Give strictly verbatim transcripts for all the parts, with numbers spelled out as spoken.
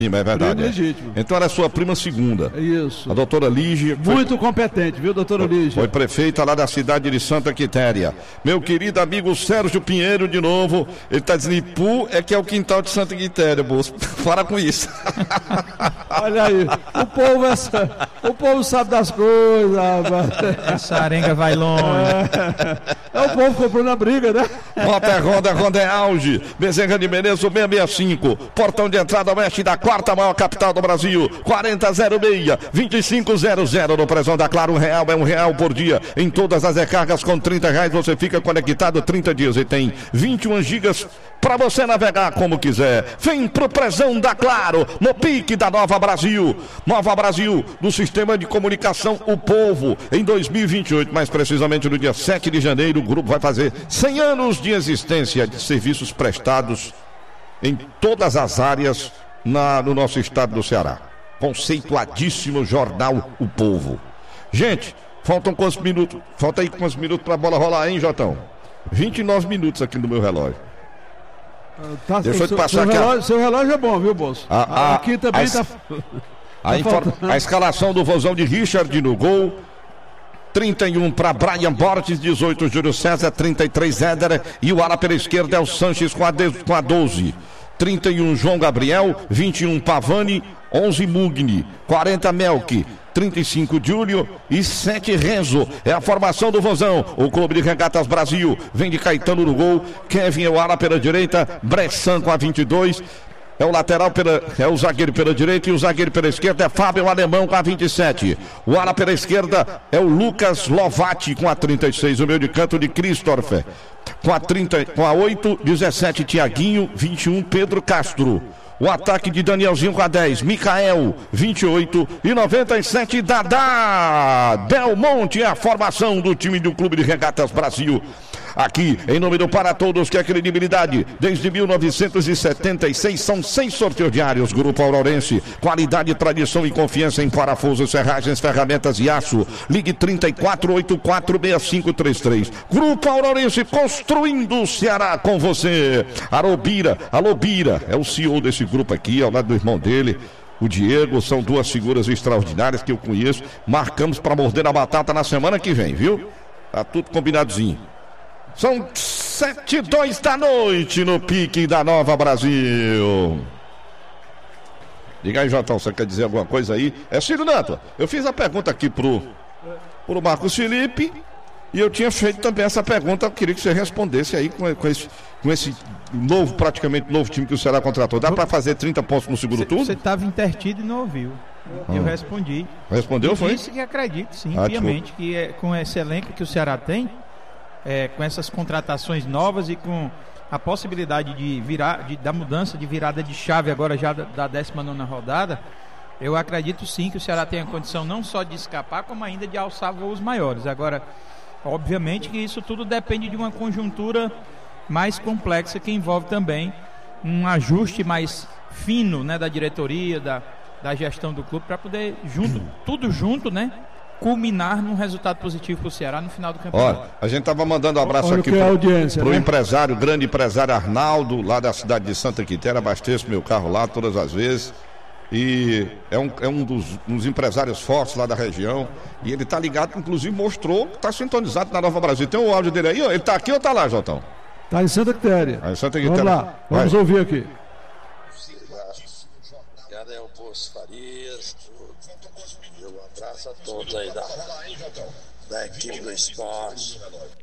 É verdade. Primo legítimo. É. Então era sua prima segunda. Isso. A doutora Lígia. Muito foi... competente, viu, doutora Lígia? Foi prefeita lá da cidade de Santa Quitéria. Meu querido amigo Sérgio Pinheiro, de novo, ele está dizendo: Ipu é que é o quintal de Santa Quitéria, moço. Para com isso. Olha aí, o povo, essa, o povo sabe das coisas, rapaz. Essa arenga vai longe. É, é o povo comprando a briga, né? Rota Ronda, Ronda é auge. Bezerra de Menezes, seiscentos e sessenta e cinco. Portão de entrada oeste da quarta maior capital do Brasil. quarenta zero seis, vinte e cinco zero zero no Prezão da Claro. Um real é um real por dia. Em todas as recargas com trinta reais você fica conectado trinta dias e tem vinte e um gigas para você navegar como quiser. Vem pro Prezão da Claro, no pique da Nova Brasil. Nova Brasil, do Sistema de Comunicação O Povo. Em dois mil e vinte e oito, mais precisamente no dia sete de janeiro, o grupo vai fazer cem anos de existência de serviços prestados em todas as áreas na, no nosso estado do Ceará. Conceituadíssimo jornal O Povo. Gente, faltam quantos minutos? Falta aí quantos minutos pra bola rolar, hein, Jotão? vinte e nove minutos aqui no meu relógio. Tá, Deixa eu te seu, passar seu aqui. Relógio, a... Seu relógio é bom, viu, moço? A, a, aqui também a, tá. A, infor... a escalação do vozão de Richard no gol. trinta e um para Brian Borges, dezoito Júlio César, trinta e três Éder e o ala pela esquerda é o Sanches com a, de... com a doze. trinta e um João Gabriel, vinte e um Pavani, onze Mugni, quarenta Melk, trinta e cinco Júlio e sete Renzo. É a formação do vozão. O Clube de Regatas Brasil vem de Caetano no gol, Kevin é o ala pela direita, Bressan com a vinte e dois. É o lateral, pela, é o zagueiro pela direita e o zagueiro pela esquerda é Fábio Alemão com a vinte e sete. O ala pela esquerda é o Lucas Lovati com a trinta e seis. O meio de canto de Christopher com a, trinta, com a oito, dezessete Tiaguinho, vinte e um Pedro Castro. O ataque de Danielzinho com a dez, Micael, vinte e oito e noventa e sete, Dadá. Del Monte é a formação do time do Clube de Regatas Brasil. Aqui, em nome do Para Todos, que é credibilidade. Desde mil novecentos e setenta e seis, são seis sorteios diários. Grupo Aurorense, qualidade, tradição e confiança em parafusos, serragens, ferramentas e aço. Ligue trinta e quatro, oitenta e quatro, sessenta e cinco trinta e três. Grupo Aurorense, construindo o Ceará com você. Alô Bira, alô Bira, é o C E O desse grupo aqui, ao lado do irmão dele. O Diego, são duas figuras extraordinárias que eu conheço. Marcamos para morder a batata na semana que vem, viu? Tá tudo combinadozinho. São sete e dois da noite no pique da Nova Brasil. Diga aí, Jotão, você quer dizer alguma coisa aí? É, Ciro Neto, eu fiz a pergunta aqui pro, pro Marcos Felipe e eu tinha feito também essa pergunta. Eu queria que você respondesse aí com, com, esse, com esse novo, praticamente novo time que o Ceará contratou. Dá para fazer trinta pontos no segundo turno? Você estava intertido e não ouviu. Ah. Eu respondi. Respondeu, eu foi? Disse que acredito, sim, ah, piamente, que é, com esse elenco que o Ceará tem, É, com essas contratações novas e com a possibilidade de virar, de, da mudança de virada de chave agora já da, da décima nona rodada, eu acredito sim que o Ceará tem a condição não só de escapar, como ainda de alçar voos maiores. Agora, obviamente que isso tudo depende de uma conjuntura mais complexa que envolve também um ajuste mais fino, né, da diretoria, da, da gestão do clube, para poder junto, tudo junto, né, culminar num resultado positivo para o Ceará no final do campeonato. Olha, a gente estava mandando um abraço Olha aqui para o né? empresário, grande empresário Arnaldo, lá da cidade de Santa Quitéria. Abasteço meu carro lá todas as vezes. E é um, é um dos, um dos empresários fortes lá da região. E ele está ligado, inclusive mostrou que está sintonizado na Nova Brasil. Tem o áudio dele aí? Ele está aqui ou está lá, Jotão? Está em Santa Quitéria. Ah, em Santa Quitéria. Vamos lá, vamos Vai. ouvir aqui. Cadê o Poço Farias? Um abraço a todos aí da, da equipe do esporte.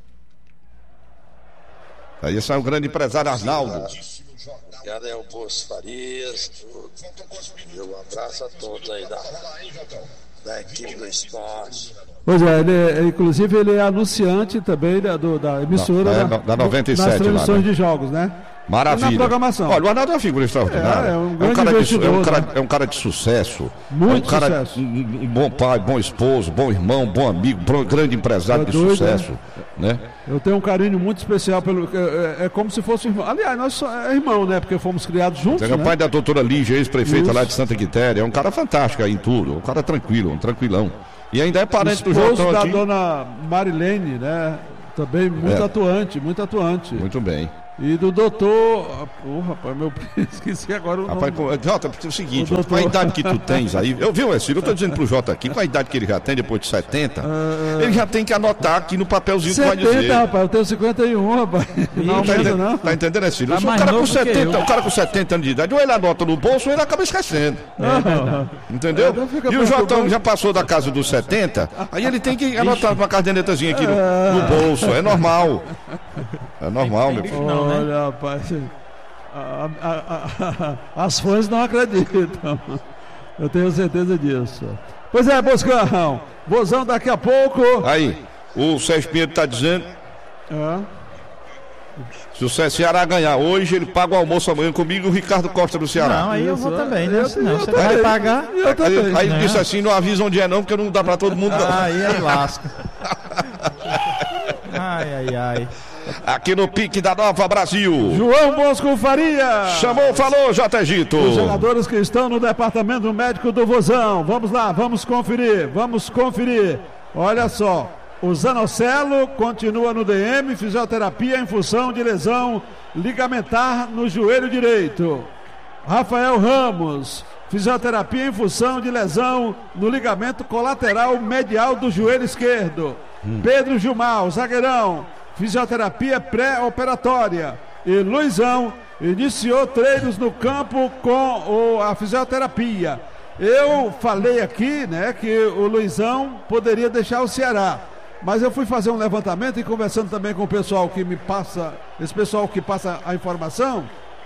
Aí sai o grande empresário Arnaldo. Cadê o Poço Farias? Um abraço a todos aí da, da equipe do esporte. Pois é, ele é, inclusive ele é anunciante também da, do, da emissora da, da, da noventa e sete, nas transmissões lá, né? de jogos, né? Maravilha. Na programação. Olha, o Arnaldo é uma figura extraordinária. É, é um grande é um cara investidor, de, é um cara, né? é um cara de sucesso. Muito é um cara, sucesso. Um, um bom pai, bom esposo, bom irmão, bom amigo, bom, grande empresário É de doido, sucesso. Né? Né? Eu tenho um carinho muito especial pelo. É, é como se fosse irmão. Aliás, nós somos é irmão, né? Porque fomos criados juntos. É o né? pai da doutora Lígia, ex-prefeita Isso. lá de Santa Quitéria. É um cara fantástico aí em tudo. Um cara tranquilo, um tranquilão. E ainda é parente do Esposo Jotão da aqui. dona Marilene, né? Também muito É. atuante, muito atuante. Muito bem. E do doutor. Pô, rapaz, meu. Esqueci agora o rapaz, nome. Jota, é o seguinte, o com a idade que tu tens aí. Eu vi, Ercílio, eu tô dizendo pro Jota aqui, com a idade que ele já tem, depois de setenta, ah, ele já tem que anotar aqui no papelzinho que vai dizer. setenta, rapaz, eu tenho cinquenta e um, rapaz. Não, tá, não, não. Tá entendendo, Ercílio? Tá o, cara com setenta, o cara com setenta anos de idade, ou ele anota no bolso ou ele acaba esquecendo. É, entendeu? É, e o Jotão já passou da casa dos setenta, aí ele tem que anotar uma cadernetazinha aqui no, no bolso. É normal. É normal, meu filho. Olha, rapaz. A, a, a, a, as fãs não acreditam. Eu tenho certeza disso. Pois é, Boscão. Vozão daqui a pouco. Aí, o Sérgio Pinheiro está dizendo. É. Se o Ceará ganhar hoje, ele paga o almoço amanhã comigo e o Ricardo Costa do Ceará. Não, aí eu vou também, né? Eu, não, eu você também. vai pagar. Eu aí aí, aí ele disse assim: não avisa onde é, não, porque não dá para todo mundo. Ah, aí aí lasca. Ai, ai, ai. Aqui no Pique da Nova Brasil. João Bosco Faria. Chamou, falou, J. Egito. Os jogadores que estão no departamento médico do Vozão. Vamos lá, vamos conferir. Vamos conferir. Olha só. O Zanocelo continua no D M, fisioterapia em função de lesão ligamentar no joelho direito. Rafael Ramos, fisioterapia em função de lesão no ligamento colateral medial do joelho esquerdo. Hum. Pedro Gilmar, o zagueirão, fisioterapia pré-operatória. E Luizão iniciou treinos no campo com o, a fisioterapia. Eu falei aqui, né, que o Luizão poderia deixar o Ceará. Mas eu fui fazer um levantamento e conversando também com o pessoal que me passa, esse pessoal que passa a informação,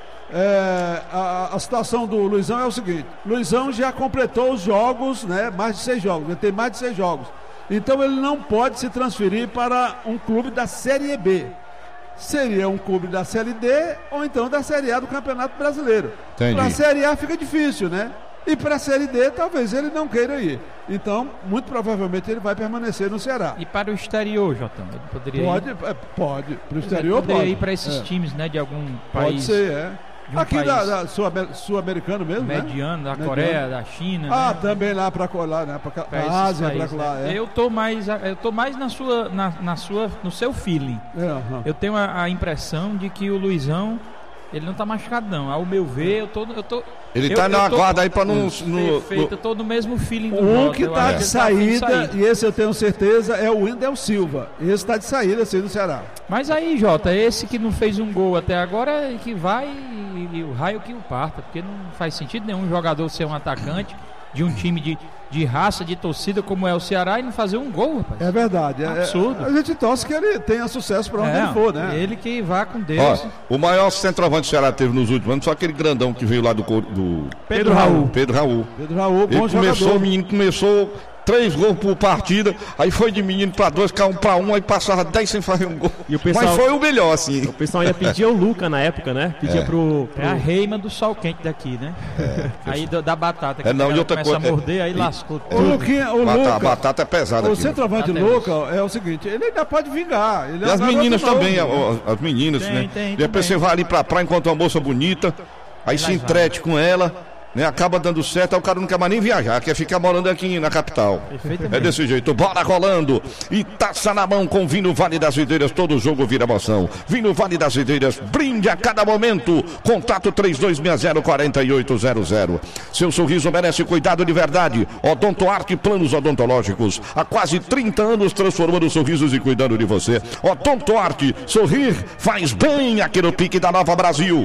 é, a, a situação do Luizão é o seguinte: Luizão já completou os jogos, né, mais de seis jogos, ele tem mais de seis jogos. Então ele não pode se transferir para um clube da Série B. Seria um clube da Série D ou então da Série A do Campeonato Brasileiro. Para a Série A fica difícil, né? E para a Série D talvez ele não queira ir. Então, muito provavelmente ele vai permanecer no Ceará. E para o exterior, Jotão? Ele poderia pode, ir? É, pode. Para o exterior poderia pode. ir para esses é. times, né, de algum país. Pode ser, é. Um aqui da, da sul-americano mesmo, mediano, né? da Mediano. Coreia, da China. Ah, né? também lá para colar, né? Para a Ásia, para lá. Né? É. Eu tô mais, eu tô mais na sua, na, na sua, no seu feeling. É, uh-huh. Eu tenho a, a impressão de que o Luizão, ele não tá machucado não. Ao meu ver, eu tô, eu tô. Ele eu, tá na tô, guarda aí para não. Perfeito, eu tô no mesmo feeling do Um Jota. que tá é. de saída, tá e esse eu tenho certeza, é o Wendel Silva. Esse tá de saída, assim, do Ceará. Mas aí, Jota, esse que não fez um gol até agora, que vai e, e o raio que o parta, porque não faz sentido nenhum jogador ser um atacante de um time de, de raça, de torcida como é o Ceará e não fazer um gol, rapaz. É verdade. É absurdo. É, a gente torce que ele tenha sucesso para onde é, ele for, né? Ele que vá com Deus. Ó, o maior centroavante que o Ceará teve nos últimos anos foi aquele grandão que veio lá do... do... Pedro Raul. Pedro Raul. Pedro Raul, bom ele começou, jogador. O menino começou... Três gols por partida, aí foi de menino pra dois, caiu um pra um, aí passava dez sem fazer um gol. E o pessoal, mas foi o melhor, assim. O pessoal ainda pedia o Luca na época, né? Pedia é. pro, pro. É a reima do sol quente daqui, né? É. Aí da, da batata. Que é, não, e outra começa coisa, a morder, é, aí e, lascou. O Luquinha, o batata, Luca, a batata é pesada. O aqui, centroavante né? Luca é o seguinte: ele ainda pode vingar. Ele e é as meninas novo, também, né? as meninas, tem, né? Tem, Depois você vai ali pra praia, encontra uma moça bonita, aí se entrete com ela. Né, acaba dando certo, aí o cara não quer mais nem viajar, quer ficar morando aqui na capital. É desse jeito, bola rolando e taça na mão com vinho Vale das Videiras, todo jogo vira emoção. Vinho Vale das Videiras, brinde a cada momento. Contato três dois seis zero, quatro oito zero zero. Seu sorriso merece cuidado de verdade. Odontoarte Planos Odontológicos, há quase trinta anos transformando sorrisos e cuidando de você. Odontoarte, sorrir faz bem aqui no Pique da Nova Brasil.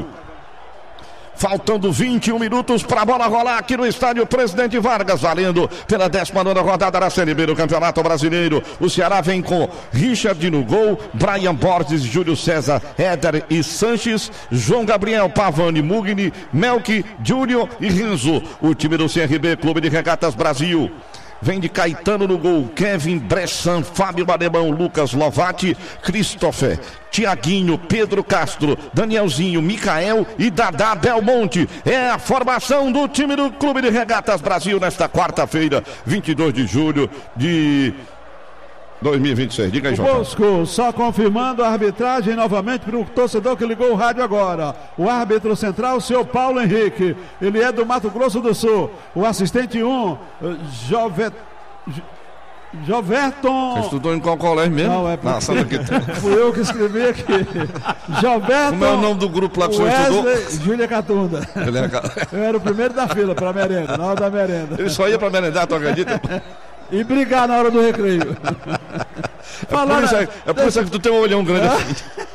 Faltando vinte e um minutos para a bola rolar aqui no estádio Presidente Vargas, valendo pela décima nona rodada da Série B do Campeonato Brasileiro. O Ceará vem com Richard no gol, Brian Borges, Júlio César, Éder e Sanches, João Gabriel, Pavani, Mugni, Melk, Júnior e Renzo. O time do C R B, Clube de Regatas Brasil. Vem de Caetano no gol, Kevin Bressan, Fábio Alemão, Lucas Lovati, Christopher, Tiaguinho, Pedro Castro, Danielzinho, Micael e Dadá Belmonte. É a formação do time do Clube de Regatas Brasil nesta quarta-feira, vinte e dois de julho de dois mil e vinte e seis. Diga aí, João. Bosco, só confirmando a arbitragem novamente para o torcedor que ligou o rádio agora. O árbitro central, o seu Paulo Henrique. Ele é do Mato Grosso do Sul. O assistente um, Jovet... Joverton. Você estudou em qual colégio mesmo? Não, é porque... Nossa, aqui. Fui eu que escrevi aqui. Joverton. Como é o nome do grupo lá que você estudou? Wesley Júlia Catunda. Eu era o primeiro da fila para merenda, na hora da merenda. Ele só ia para merendar, tu acredita? E brigar na hora do recreio. Falando, é por isso, é, é por isso que tu tem um olhão grande assim.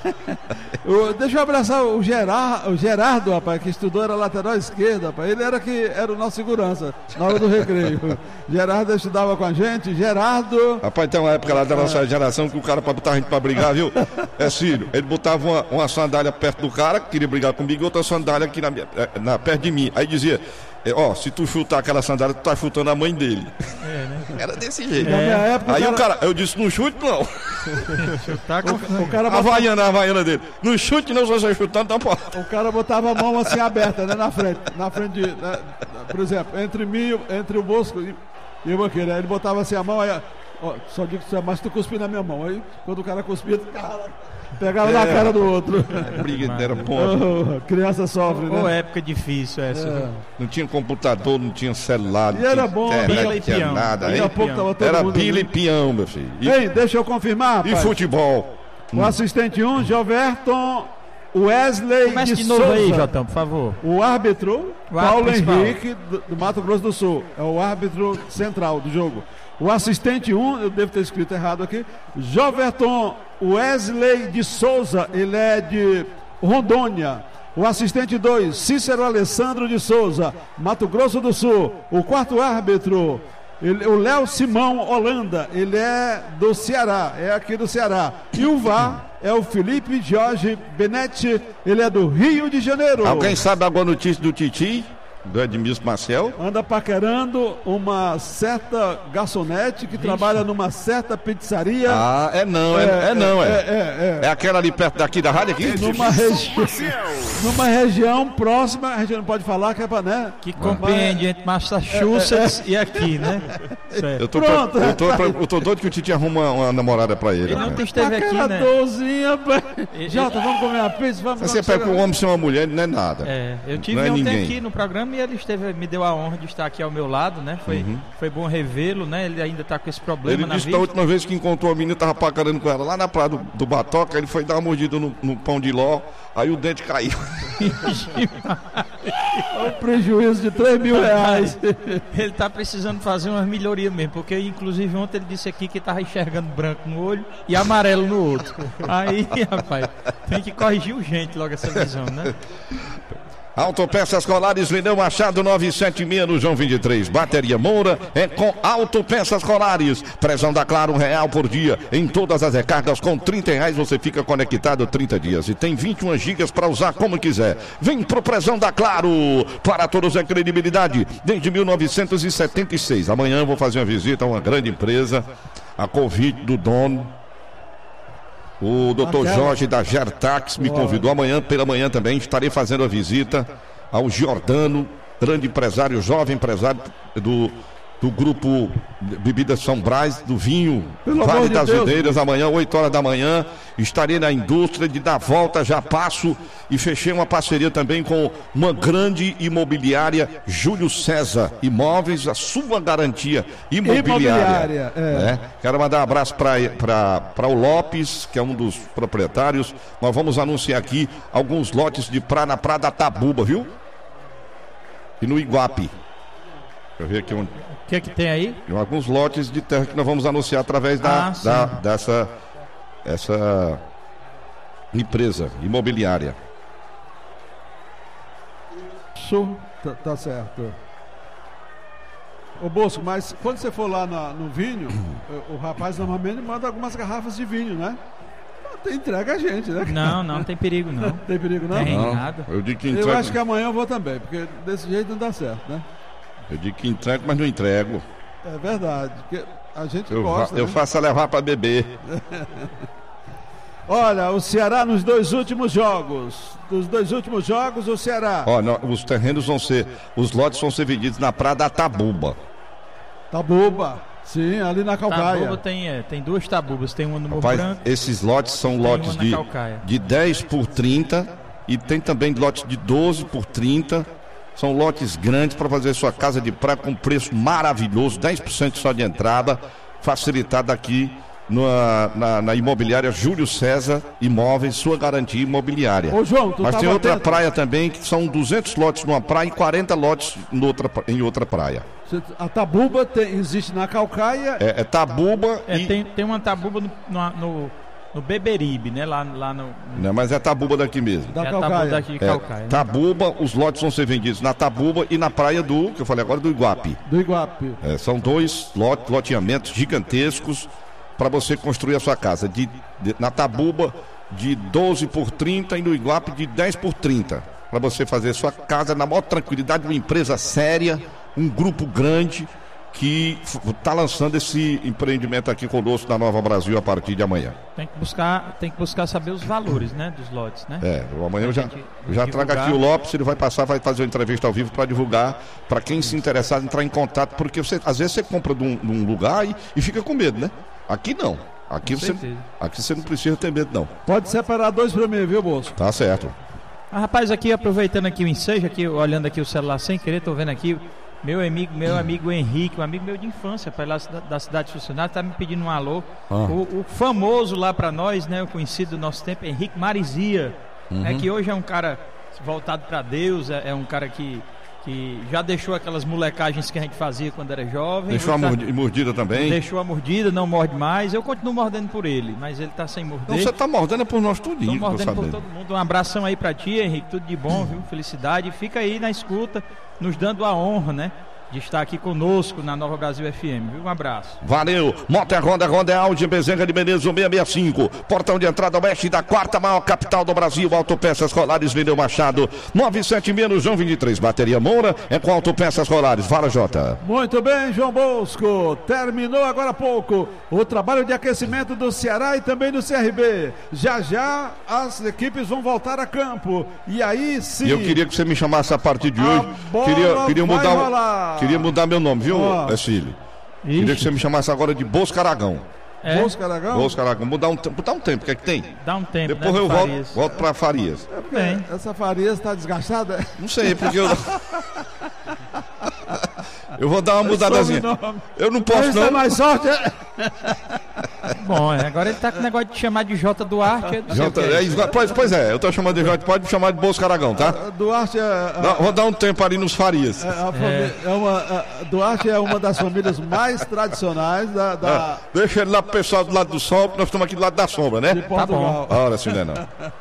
O, deixa eu abraçar o Gerard, o Gerardo, rapaz, que estudou, era lateral esquerda, rapaz. Ele era que era o nosso segurança na hora do recreio. Gerardo estudava com a gente, Gerardo. Rapaz, tem uma época lá da nossa é. geração que o cara pra botar a gente pra brigar, viu? É Círio, ele botava uma, uma sandália perto do cara, que queria brigar comigo, e outra sandália aqui na, na, perto de mim. Aí dizia, ó, se tu chutar aquela sandália, tu tá chutando a mãe dele. É, né? Era desse jeito. É. Na minha época, aí o cara... o cara, eu disse, não chute não. Chutar com... o, o cara botava... A havaiana, a havaiana dele. Não chute não, se você chutando, tá pô. O cara botava a mão assim aberta, né, na frente. Na frente de, né, por exemplo, entre mim, entre o Bosco e, e o Banqueiro. Aí ele botava assim a mão, aí, ó, só digo que você é mais tu cuspir na minha mão. Aí quando o cara cuspia, pegava é, na cara do outro. É, briga era bom. Oh, criança sofre, né? Ô, época difícil essa. É. Não tinha computador, não tinha celular. Não e era tinha bom. Internet, Pila e tinha peão. nada. Daqui a pouco tava todo era mundo pila e ali. peão, meu filho. E, Bem, deixa eu confirmar, rapaz. E futebol. O hum. assistente um, Joverton Wesley Comece de, de novo Souza. aí, Jotão, por favor. O árbitro, o Paulo árbitro Henrique, do, do Mato Grosso do Sul. É o árbitro central do jogo. O assistente um, eu devo ter escrito errado aqui, Joverton Wesley de Souza, ele é de Rondônia. O assistente dois, Cícero Alessandro de Souza, Mato Grosso do Sul. O quarto árbitro, ele, o Léo Simão Holanda, ele é do Ceará, é aqui do Ceará. E o V A R é o Felipe Jorge Benetti, ele é do Rio de Janeiro. Alguém sabe alguma notícia do Titi? Do Edmilson Marcel? Anda paquerando uma certa garçonete que Vixe. trabalha numa certa pizzaria. Ah, é não, é, é, é não, é. É, é, é. É aquela ali perto daqui da rádio aqui? Numa, regi... numa região próxima, a gente não pode falar que é pra, né? Que compreende entre Massachusetts é, é, é. e aqui, né? Eu tô, Pronto, pra, eu, tô pra, eu tô doido que o Titi arruma uma, uma namorada pra ele. Ele né? não esteve aqui, né? Dozinha, Jota, vamos comer uma pizza? Vamos, Você pega um homem ser uma mulher, não é nada. É, eu tive não é ontem ninguém. aqui no programa e ele esteve, me deu a honra de estar aqui ao meu lado, né? Foi, uhum. foi bom revê-lo, né? Ele ainda está com esse problema ele na disse vida. Da última vez que encontrou a menina, tava pacarando com ela lá na praia do, do Batoca, ele foi dar uma mordida no, no pão de ló, aí o dente caiu. Olha o prejuízo de três mil reais. Ele está precisando fazer umas melhorias mesmo, porque inclusive ontem ele disse aqui que estava enxergando branco no olho e amarelo no outro. Aí, rapaz, tem que corrigir urgente logo essa visão, né? Autopeças Colares, Lineu Machado novecentos e setenta e seis no João vinte e três. Bateria Moura é com Autopeças Colares. Prezão da Claro, um real por dia. Em todas as recargas, com trinta reais você fica conectado trinta dias. E tem vinte e uma gigas para usar como quiser. Vem pro Prezão da Claro. Para todos é credibilidade desde mil novecentos e setenta e seis. Amanhã eu vou fazer uma visita a uma grande empresa, a convite do dono. O doutor Jorge da Gertax me convidou. Amanhã, pela manhã também, estarei fazendo a visita ao Giordano, grande empresário, jovem empresário do, do grupo Bebidas São Brás, do vinho, Pelo Vale de das Deus. Videiras. Amanhã, oito horas da manhã, estarei na indústria de dar volta, já passo e fechei uma parceria também com uma grande imobiliária, Júlio César Imóveis, a sua garantia imobiliária. imobiliária é. É. Quero mandar um abraço para o Lopes, que é um dos proprietários. Nós vamos anunciar aqui alguns lotes de praia na Praia da Tabuba, viu? E no Iguape. Deixa eu ver aqui onde. O que é que tem aí? Alguns lotes de terra que nós vamos anunciar através da, ah, da, dessa essa empresa imobiliária. Show, tá, tá certo. Ô Bosco, mas quando você for lá na, no vinho, o, o rapaz normalmente manda algumas garrafas de vinho, né? Tem, entrega a gente, né? Não, não tem perigo não. Tem perigo não? Tem não, nada. Eu, digo que eu entrego... acho que amanhã eu vou também, porque desse jeito não dá certo, né? Eu digo que entrego, mas não entrego. É verdade, porque a gente eu gosta. Fa eu né? faço a levar para beber. Olha, o Ceará nos dois últimos jogos. Dos dois últimos jogos, o Ceará. Ó, não, os terrenos vão ser, os lotes vão ser vendidos na Praia da Tabuba. Tabuba, sim, ali na Calcaia. Tabuba tem, é, tem duas tabubas, tem uma no Morro Rapaz, Branco. esses lotes são lotes de, de dez por trinta e tem também lotes de doze por trinta. São lotes grandes para fazer sua casa de praia com preço maravilhoso, dez por cento só de entrada. facilitada aqui na, na, na imobiliária Júlio César Imóveis, sua garantia imobiliária. Ô, João, tu Mas tem outra atento. praia também, que são duzentos lotes numa praia e quarenta lotes em outra, em outra praia. A Tabuba tem, existe na Calcaia. É, é Tabuba É, e... tem, tem uma tabuba no, no, no, no Beberibe, né? Lá, lá no. Não, mas é Tabuba daqui mesmo. Da é a Calcaia. tabuba daqui de É, Calcaia. né? Tabuba, os lotes vão ser vendidos na Tabuba e na praia do, que eu falei agora, do Iguape. Do Iguape. É, são dois lote, loteamentos gigantescos para você construir a sua casa. De, de- na Tabuba, de doze por trinta e no Iguape, de dez por trinta. Para você fazer sua casa na maior tranquilidade, uma empresa séria, um grupo grande que está lançando esse empreendimento aqui conosco na Nova Brasil a partir de amanhã. Tem que buscar, tem que buscar saber os valores, né? Dos lotes, né? É, eu amanhã eu já, Pra gente eu já trago divulgar. aqui o Lopes, ele vai passar, vai fazer uma entrevista ao vivo para divulgar, para quem se interessar entrar em contato, porque você, às vezes você compra de um, de um lugar e, e fica com medo, né? Aqui não. Aqui Com você, certeza. aqui você não precisa ter medo, não. Pode separar dois pra mim, viu, Bosco? Tá certo. Ah, rapaz, aqui aproveitando aqui o ensejo, aqui, olhando aqui o celular sem querer, tô vendo aqui meu amigo, meu amigo Henrique, um amigo meu de infância, pai lá da, da cidade de Funcionário, tá me pedindo um alô. Ah. O, o famoso lá pra nós, né, o conhecido do nosso tempo, Henrique Marizia, Uhum. né, que hoje é um cara voltado pra Deus, é, é um cara que, que já deixou aquelas molecagens que a gente fazia quando era jovem. Deixou a hoje tá- mordi- mordida também. Deixou a mordida, não morde mais. Eu continuo mordendo por ele, mas ele tá sem morder. Então você tá mordendo por nós Tô tudinho, tô mordendo por sabendo. todo mundo. Um abração aí pra ti, Henrique. Tudo de bom, viu? Felicidade. Fica aí na escuta, nos dando a honra, né? De estar aqui conosco na Nova Brasil F M, viu? Um abraço. Valeu, Moto é Honda, Honda é Audi, Bezerra de Menezes, seiscentos e sessenta e cinco. Portão de entrada oeste da quarta maior capital do Brasil. Autopeças Colares, Vendeu Machado, nove sete seis no João vinte e três. Bateria Moura é com Autopeças Colares. Fala, Jota. Muito bem, João Bosco. Terminou agora há pouco o trabalho de aquecimento do Ceará e também do C R B. Já já as equipes vão voltar a campo. E aí sim. E eu queria que você me chamasse a partir de A hoje. bola Queria, queria vai mudar o- rolar. Queria mudar meu nome, viu, Ó. Cecílio? Queria que você me chamasse agora de Bosco Aragão. É, Bosco Aragão? Bosco Aragão. Mudar um, tempo- mudar um tempo, o que é que tem? dá um tempo, Depois né, eu do volto, Farias. volto pra Farias. É porque Bem. essa Farias está desgastada. Não sei, porque eu. Eu vou dar uma mudadazinha. Sobrenome. Eu não posso, Esse é não. mais sorte. Bom, é, agora ele tá com o negócio de chamar de J Duarte. eu não sei o Jota, que é é, isso. isso, pois, pois é, eu tô chamando de Jota, pode me chamar de Bosco Aragão, tá? Duarte é, a- Não, vou dar um tempo ali nos Farias. é, a família- é uma, a- Duarte é uma das famílias mais tradicionais da, da- Ah, deixa ele lá pro pessoal do lado do sol, porque nós estamos aqui do lado da sombra, de né? Portugal. Ora, sim, né, não.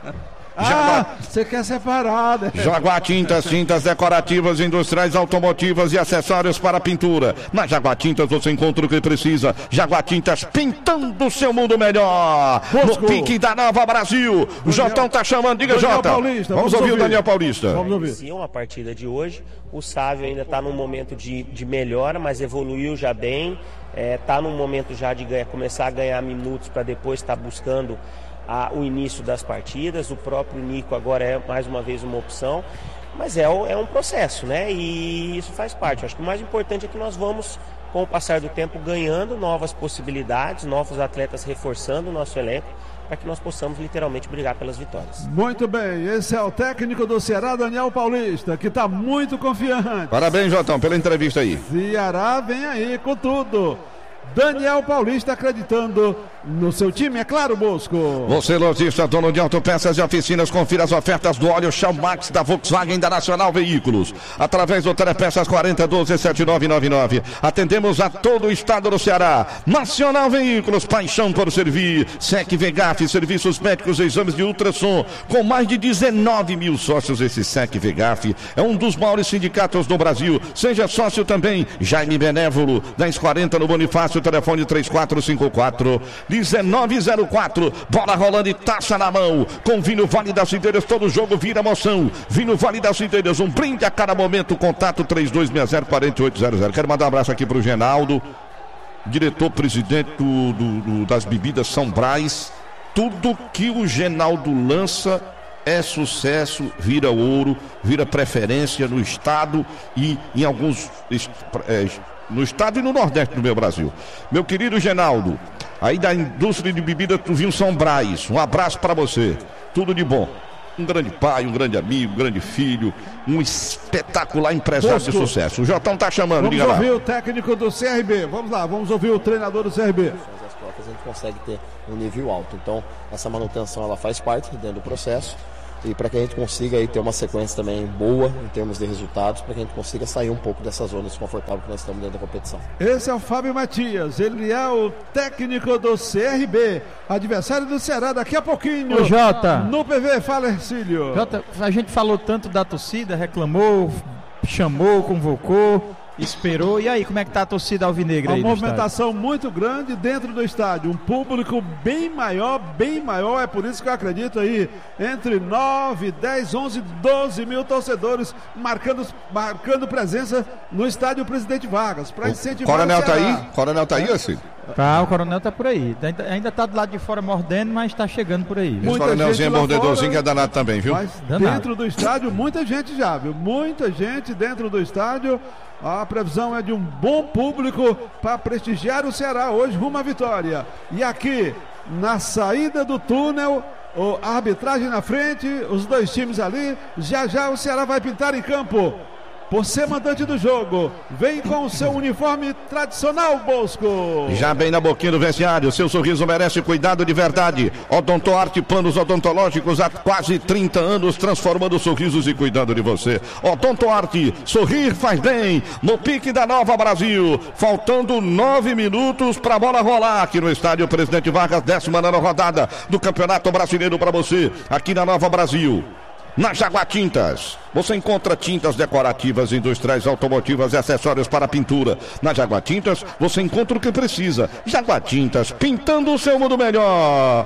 Ah, você quer separar, né? Jaguar Tintas, tintas decorativas, industriais, automotivas e acessórios para pintura. Na Jaguar Tintas você encontra o que precisa. Jaguar Tintas pintando o seu mundo melhor. Bosco. No pique da Nova Brasil. O Jotão tá chamando, diga Daniel Jota. Paulista, Vamos vamos ouvir o ouvir. Daniel Paulista. Vamos ouvir. Iniciam a partida de hoje. O Sávio ainda está num momento de, de melhora, mas evoluiu já bem. Está num momento já de ganhar, começar a ganhar minutos para depois estar buscando a, o início das partidas. O próprio Nico agora é mais uma vez uma opção. Mas é, o- é um processo, né? E isso faz parte. Eu acho que o mais importante é que nós vamos, com o passar do tempo, ganhando novas possibilidades, novos atletas reforçando o nosso elenco, para que nós possamos literalmente brigar pelas vitórias. Muito bem, esse é o técnico do Ceará, Daniel Paulista, que está muito confiante. Parabéns, Jotão, pela entrevista aí. Ceará vem aí com tudo. Daniel Paulista acreditando no seu time, é claro, Bosco. Você, lojista, dono de autopeças e oficinas, confira as ofertas do óleo Shell Max da Volkswagen da Nacional Veículos. Através do Telepeças quarenta doze sete nove nove nove. Atendemos a todo o estado do Ceará. Nacional Veículos, paixão por servir. SEC Vegaf, serviços médicos e exames de ultrassom. Com mais de dezenove mil sócios, esse SEC Vegaf é um dos maiores sindicatos do Brasil. Seja sócio também. Jaime Benévolo, dez quarenta no Bonifácio, telefone três quatro cinco quatro, dezenove zero quatro. Bola rolando e taça na mão. Com vinho Vale das Ideiras, todo jogo vira emoção. Vinho Vale das Ideiras, um brinde a cada momento. Contato três dois seis zero quatro oito zero zero. Quero mandar um abraço aqui pro Genaldo, diretor-presidente do, do- do- das bebidas São Brás. Tudo que o Genaldo lança é sucesso, vira ouro, vira preferência no estado e em alguns est- é, no estado e no Nordeste do meu Brasil. Meu querido Genaldo, aí da indústria de bebida do Vinho São Brás, um abraço para você, tudo de bom. Um grande pai, um grande amigo, um grande filho, um espetacular empresário Bosco. de sucesso. O Jotão tá chamando, vamos diga lá. Vamos ouvir o técnico do C R B. Vamos lá, vamos ouvir o treinador do C R B. A gente consegue ter um nível alto. Então, essa manutenção ela faz parte dentro do processo. E para que a gente consiga aí ter uma sequência também boa em termos de resultados, para que a gente consiga sair um pouco dessa zona desconfortável que nós estamos dentro da competição. Esse é o Fábio Matias, ele é o técnico do C R B, adversário do Ceará daqui a pouquinho. Ô, Jota. No P V, fala, Ercílio. Jota, a gente falou tanto da torcida, reclamou, chamou, convocou, esperou. E aí, como é que tá a torcida alvinegra aí? Uma movimentação muito grande dentro do estádio, um público bem maior, bem maior, é por isso que eu acredito aí, entre nove, dez, onze, doze mil torcedores marcando, marcando presença no estádio Presidente Vargas, para incentivar o Coronel tá aí? Coronel tá aí, assim? Tá, o Coronel tá por aí. Ainda, ainda tá do lado de fora mordendo, mas tá chegando por aí. Esse Coronelzinho é mordedorzinho que é danado também, viu? Mas danado. Dentro do estádio, muita gente já, viu? Muita gente dentro do estádio. A previsão é de um bom público para prestigiar o Ceará hoje rumo à vitória. E aqui, na saída do túnel, a arbitragem na frente, os dois times ali, já já o Ceará vai pintar em campo. Por ser mandante do jogo, vem com o seu uniforme tradicional, Bosco. Já bem na boquinha do vestiário, seu sorriso merece cuidado de verdade. Odontoarte Planos Odontológicos há quase trinta anos, transformando sorrisos e cuidando de você. Odontoarte, sorrir faz bem. No pique da Nova Brasil, faltando nove minutos para a bola rolar aqui no estádio Presidente Vargas, décima nona rodada do Campeonato Brasileiro para você, aqui na Nova Brasil. Na Jaguar Tintas, você encontra tintas decorativas, industriais, automotivas e acessórios para pintura. Na Jaguar Tintas, você encontra o que precisa. Jaguar Tintas, pintando o seu mundo melhor.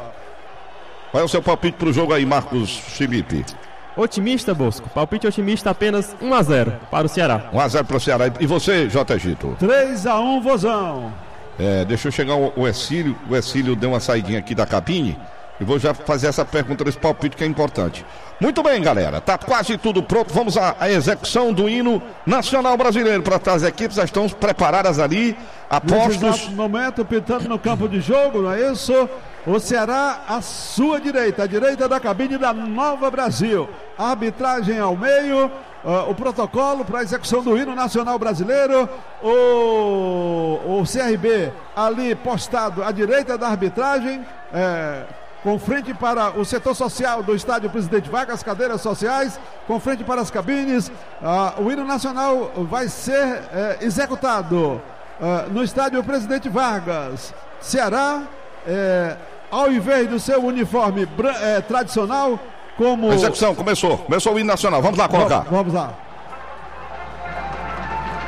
Qual é o seu palpite para o jogo aí, Marcos Felipe? Otimista, Bosco. Palpite otimista, apenas um a zero para o Ceará. um a zero para o Ceará. E você, J. Gito? três a um, Vozão. É, deixa eu chegar o, o Ercílio. O Ercílio deu uma saidinha aqui da cabine. E vou já fazer essa pergunta desse palpite que é importante. Muito bem, galera, tá quase tudo pronto. Vamos à, à execução do hino nacional brasileiro para as equipes já estão preparadas ali, apostos. No momento, pintando no campo de jogo, não é isso? O Ceará à sua direita, à direita da cabine da Nova Brasil. A arbitragem ao meio, uh, o protocolo para a execução do hino nacional brasileiro. O, o C R B ali postado à direita da arbitragem. É, com frente para o setor social do estádio Presidente Vargas, cadeiras sociais, com frente para as cabines. Uh, o hino nacional vai ser uh, executado uh, no estádio Presidente Vargas. Ceará, uh, ao invés do seu uniforme uh, tradicional, como... A execução começou, começou o hino nacional, vamos lá colocar. Vamos, vamos lá.